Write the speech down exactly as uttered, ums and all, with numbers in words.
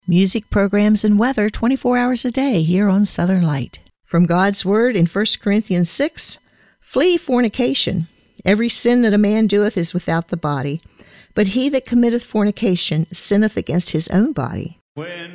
Music, programs, and weather twenty-four hours a day here on Southern Light. From God's Word in First Corinthians six, flee fornication. Every sin that a man doeth is without the body, but he that committeth fornication sinneth against his own body. When